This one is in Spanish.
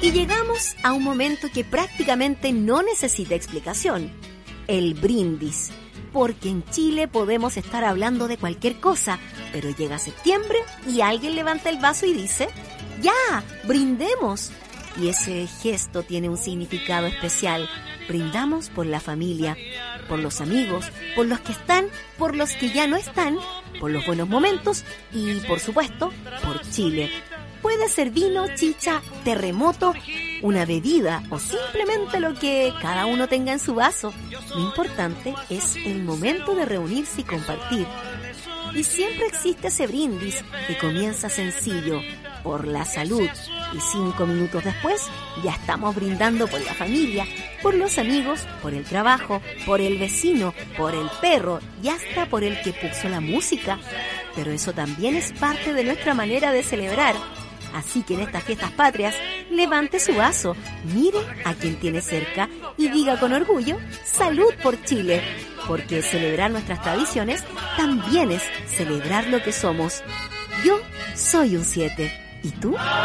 Y llegamos a un momento que prácticamente no necesita explicación: el brindis. Porque en Chile podemos estar hablando de cualquier cosa, pero llega septiembre y alguien levanta el vaso y dice: ¡ya! ¡Brindemos! Y ese gesto tiene un significado especial. Brindamos por la familia, por los amigos, por los que están, por los que ya no están, por los buenos momentos y, por supuesto, por Chile. Puede ser vino, chicha, terremoto, una bebida o simplemente lo que cada uno tenga en su vaso. Lo importante es el momento de reunirse y compartir. Y siempre existe ese brindis que comienza sencillo, por la salud. Y 5 minutos después ya estamos brindando por la familia, por los amigos, por el trabajo, por el vecino, por el perro y hasta por el que puso la música. Pero eso también es parte de nuestra manera de celebrar. Así que en estas fiestas patrias, levante su vaso, mire a quien tiene cerca y diga con orgullo: ¡salud por Chile! Porque celebrar nuestras tradiciones también es celebrar lo que somos. Yo soy un 7. ¿Y tú?